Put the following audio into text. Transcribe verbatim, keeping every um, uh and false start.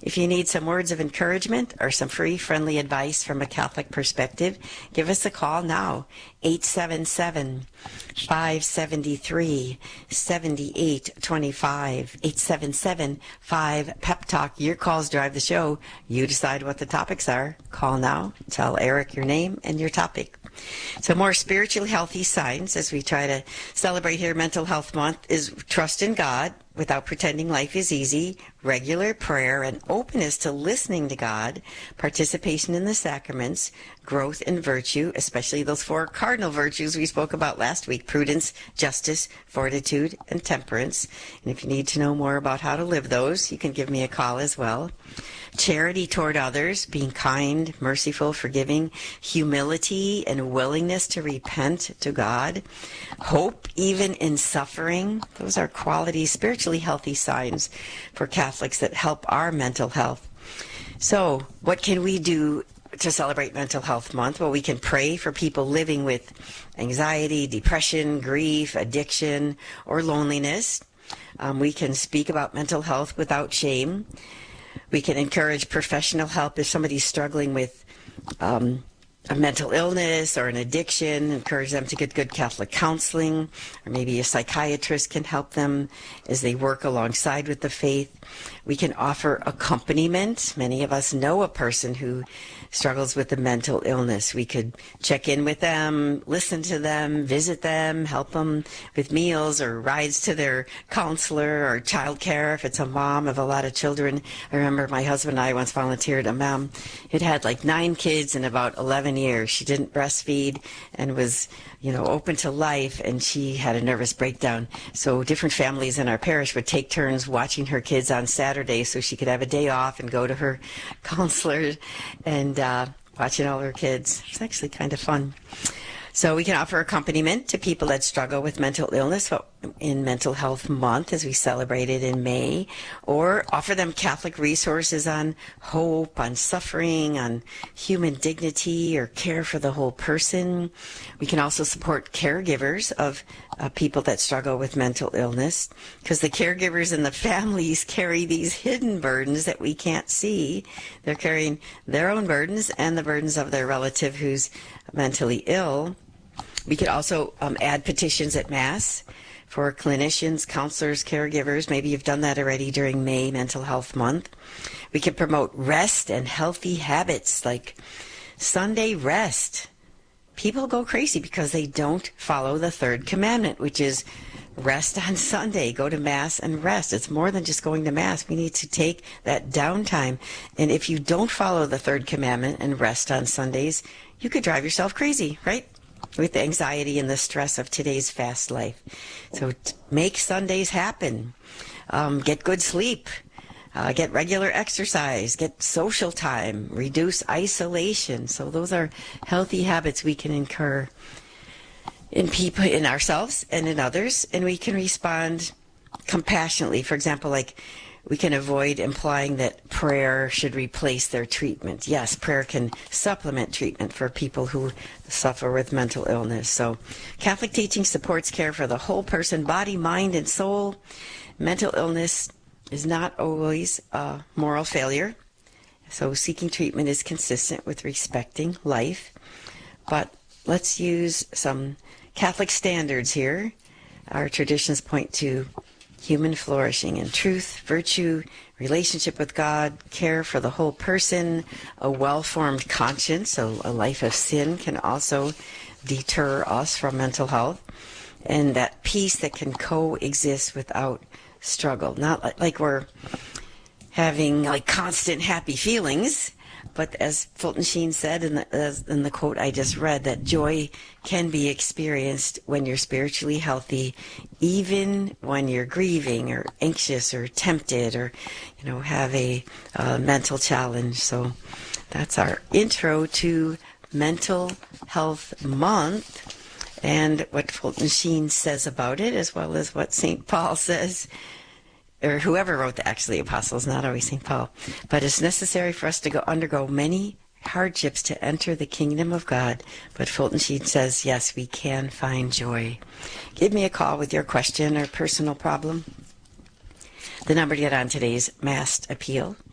If you need some words of encouragement or some free, friendly advice from a Catholic perspective, give us a call now, eight seven seven, five seven three, seven eight two five, eight seven seven, five, pep talk. Your calls drive the show. You decide what the topics are. Call now. Tell Eric your name and your topic. So more spiritually healthy signs as we try to celebrate here Mental Health Month is trust in God without pretending life is easy, regular prayer and openness to listening to God, participation in the sacraments, growth in virtue, especially those four cardinal virtues we spoke about last week, prudence, justice, fortitude, and temperance. And if you need to know more about how to live those, you can give me a call as well. Charity toward others, being kind, merciful, forgiving, humility and willingness to repent to God, hope even in suffering. Those are quality, spiritually healthy signs for Catholics that help our mental health. So what can we do to celebrate Mental Health Month? Well, we can pray for people living with anxiety, depression, grief, addiction, or loneliness. Um, we can speak about mental health without shame. We can encourage professional help if somebody's struggling with um, a mental illness or an addiction, encourage them to get good Catholic counseling, or maybe a psychiatrist can help them as they work alongside with the faith. We can offer accompaniment. Many of us know a person who struggles with a mental illness. We could check in with them, listen to them, visit them, help them with meals or rides to their counselor or childcare if it's a mom of a lot of children. I remember my husband and I once volunteered. A mom who'd had like nine kids in about eleven years. She didn't breastfeed and was, you know, open to life, and she had a nervous breakdown. So different families in our parish would take turns watching her kids on Saturday so she could have a day off and go to her counselor and uh, watching all her kids. It's actually kind of fun. So we can offer accompaniment to people that struggle with mental illness in Mental Health Month as we celebrate it in May, or offer them Catholic resources on hope, on suffering, on human dignity or care for the whole person. We can also support caregivers of uh, people that struggle with mental illness, because the caregivers and the families carry these hidden burdens that we can't see. They're carrying their own burdens and the burdens of their relative who's mentally ill. We could also um, add petitions at Mass for clinicians, counselors, caregivers. Maybe you've done that already during May Mental Health Month. We can promote rest and healthy habits like Sunday rest. People go crazy because they don't follow the third commandment, which is rest on Sunday. Go to Mass and rest. It's more than just going to Mass. We need to take that downtime. And if you don't follow the third commandment and rest on Sundays, you could drive yourself crazy, right? With the anxiety and the stress of today's fast life. So make Sundays happen. Um, get good sleep. Uh, get regular exercise. Get social time. Reduce isolation. So those are healthy habits we can incur in people, in ourselves and in others. And we can respond compassionately. For example, like we can avoid implying that prayer should replace their treatment. Yes, prayer can supplement treatment for people who suffer with mental illness. So Catholic teaching supports care for the whole person, body, mind, and soul. Mental illness is not always a moral failure. So seeking treatment is consistent with respecting life. But let's use some Catholic standards here. Our traditions point to human flourishing in truth, virtue, relationship with God, care for the whole person, a well-formed conscience. So a life of sin can also deter us from mental health, and that peace that can coexist without struggle. Not like we're having like constant happy feelings, but as Fulton Sheen said in the, as in the quote I just read, that joy can be experienced when you're spiritually healthy, even when you're grieving or anxious or tempted or, you know, have a uh, mental challenge. So that's our intro to Mental Health Month and what Fulton Sheen says about it, as well as what Saint Paul says, or whoever wrote the actually apostles, not always Saint Paul. But it's necessary for us to go undergo many hardships to enter the kingdom of God. But Fulton Sheen says, yes, we can find joy. Give me a call with your question or personal problem. The number to get on today's Mass appeal